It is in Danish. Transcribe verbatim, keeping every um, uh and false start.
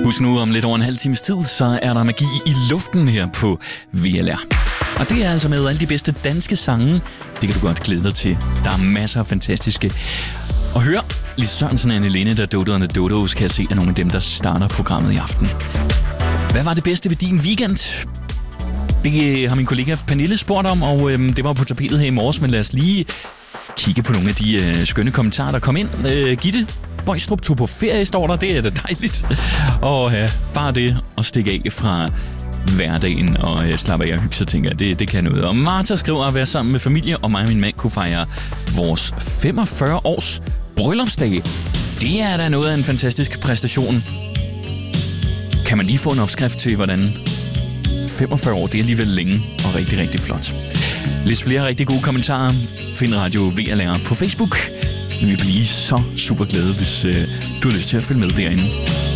Husk nu, om lidt over en halv times tid, så er der magi i luften her på V L R. Og det er altså med alle de bedste danske sange. Det kan du godt glæde dig til. Der er masser af fantastiske. Og hør, Lise Sørensen og Anne Linde, der Dodo and the Dodos, kan jeg se, er nogle af dem, der starter programmet i aften. Hvad var det bedste ved din weekend? Det har min kollega Pernille spurgt om, og øhm, det var på tapetet her i morges, men lad os lige kigge på nogle af de øh, skønne kommentarer, der kom ind. Øh, Gitte Bøjstrup tog på ferie, står der. Det er da dejligt. Og ja, bare det at stikke af fra hverdagen og øh, slappe af og hygge sig, tænker jeg, det, det kan noget. Og Martha skriver at være sammen med familie, og mig og min mand kunne fejre vores femogfyrre års bryllupsdag. Det er da noget af en fantastisk præstation. Kan man lige få en opskrift til, hvordan femogfyrre år, det er alligevel længe og rigtig, rigtig flot. Læs flere rigtig gode kommentarer. Find Radio V L R på Facebook. Vi vil blive så super glade, hvis øh, du har lyst til at følge med derinde.